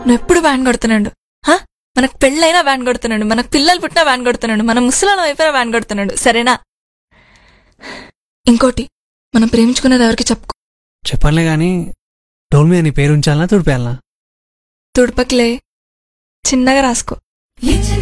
నువ్వు ఎప్పుడు వ్యాన్ కొడుతున్నాడు. మనకు పెళ్ళైనా వ్యాన్ కొడుతున్నాడు, మనకు పిల్లలు పుట్టినా వ్యాన్ కొడుతున్నాడు, మన ముసలాలం అయిపోయినా వ్యాన్ కొడుతున్నాడు. సరేనా? ఇంకోటి, మనం ప్రేమించుకునేది ఎవరికి చెప్పుకో. చెప్పనులే గాని డోల్ మీద నీ పేరు ఉంచాలనా తుడిపేయాలనా? తుడుపకిలే, చిన్నగా రాసుకో.